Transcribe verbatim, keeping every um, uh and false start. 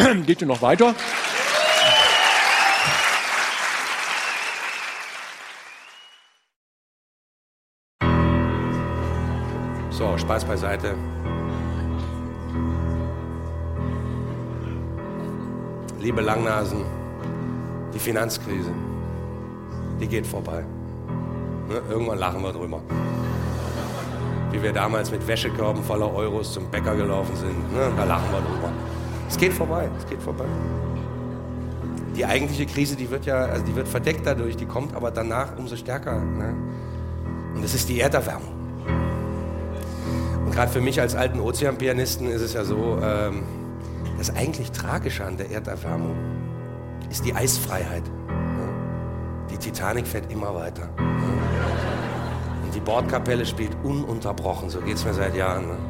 geht ihr noch weiter. So, Spaß beiseite. Liebe Langnasen, die Finanzkrise, die geht vorbei. Ne? Irgendwann lachen wir drüber. Wie wir damals mit Wäschekörben voller Euros zum Bäcker gelaufen sind. Ne? Da lachen wir drüber. Es geht vorbei, es geht vorbei. Die eigentliche Krise, die wird ja, also die wird verdeckt dadurch, die kommt aber danach umso stärker. Ne? Und das ist die Erderwärmung. Und gerade für mich als alten Ozeanpianisten ist es ja so, ähm, das eigentlich Tragische an der Erderwärmung ist die Eisfreiheit. Ne? Die Titanic fährt immer weiter. Ne? Und die Bordkapelle spielt ununterbrochen, so geht es mir seit Jahren. Ne?